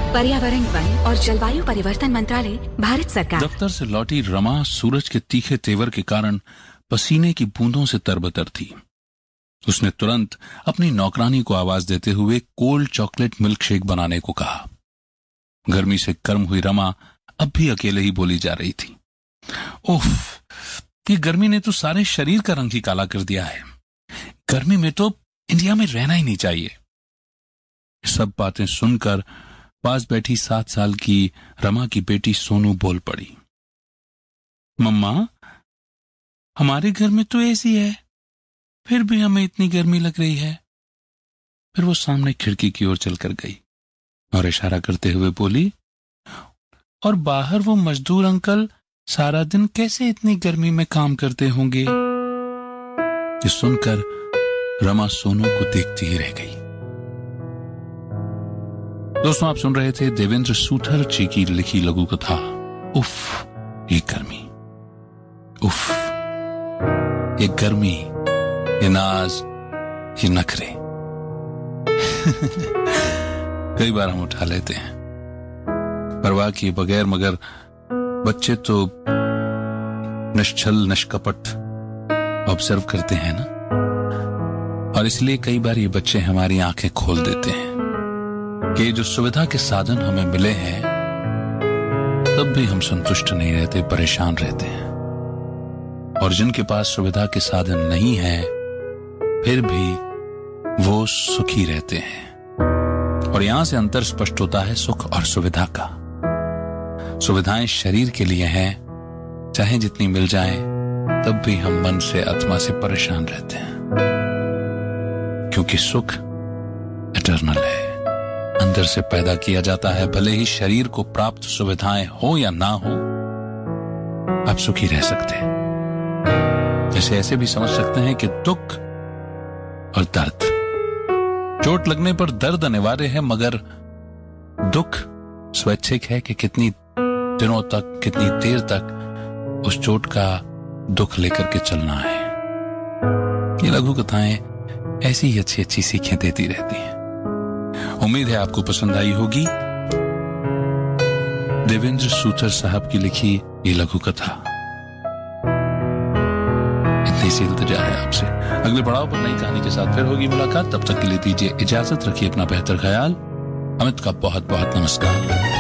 पर्यावरण, वन और जलवायु परिवर्तन मंत्रालय, भारत सरकार। दफ्तर से लौटी रमा सूरज के तीखे तेवर के कारण पसीने की बूंदों से तरबतर थी। उसने तुरंत अपनी नौकरानी को आवाज देते हुए कोल्ड चॉकलेट मिल्क शेक बनाने को कहा। गर्मी से गर्म हुई रमा अब भी अकेले ही बोली जा रही थी। उफ, ये गर्मी ने तो सारे शरीर का रंग ही काला कर दिया है। गर्मी में तो इंडिया में रहना ही नहीं चाहिए। सब बातें सुनकर पास बैठी 7 साल की रमा की बेटी सोनू बोल पड़ी। मम्मा, हमारे घर में तो ऐसी है, फिर भी हमें इतनी गर्मी लग रही है। फिर वो सामने खिड़की की ओर चलकर गई और इशारा करते हुए बोली, और बाहर वो मजदूर अंकल सारा दिन कैसे इतनी गर्मी में काम करते होंगे। ये सुनकर रमा सोनू को देखती ही रह गई। दोस्तों, आप सुन रहे थे देवेंद्र सूथर जी की लिखी लघु कथा उफ ये गर्मी। उफ, ये गर्मी, ये नाज, ये नखरे। कई बार हम उठा लेते हैं परवाह किए बगैर, मगर बच्चे तो निश्चल निष्कपट ऑब्जर्व करते हैं ना, और इसलिए कई बार ये बच्चे हमारी आंखें खोल देते हैं कि जो सुविधा के साधन हमें मिले हैं तब भी हम संतुष्ट नहीं रहते, परेशान रहते हैं। और जिनके पास सुविधा के साधन नहीं है फिर भी वो सुखी रहते हैं। और यहां से अंतर स्पष्ट होता है सुख और सुविधा का। सुविधाएं शरीर के लिए हैं, चाहे जितनी मिल जाए तब भी हम मन से आत्मा से परेशान रहते हैं, क्योंकि सुख इटर्नल है, अंदर से पैदा किया जाता है। भले ही शरीर को प्राप्त सुविधाएं हो या ना हो, आप सुखी रह सकते हैं। जैसे ऐसे भी समझ सकते हैं कि दुख और दर्द, चोट लगने पर दर्द अनिवार्य है, मगर दुख स्वैच्छिक है कि कितनी दिनों तक, कितनी देर तक उस चोट का दुख लेकर के चलना है। ये लघु कथाएं ऐसी ही अच्छी अच्छी सीखें देती रहती हैं। उम्मीद है आपको पसंद आई होगी। देवेंद्र सूथर साहब की लिखी ये लघु कथा। इतनी सी इल्तिजा है आपसे। अगले पड़ाव पर नई कहानी के साथ फिर होगी मुलाकात। तब तक के लिए दीजिए इजाजत, रखिए अपना बेहतर ख्याल। अमित का बहुत बहुत नमस्कार।